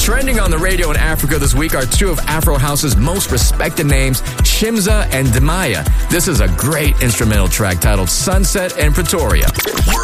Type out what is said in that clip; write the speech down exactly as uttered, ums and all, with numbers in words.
Trending on the radio in Africa this week are two of Afro House's most respected names, Shimza and Demaya. This is a great instrumental track titled Sunset in Pretoria.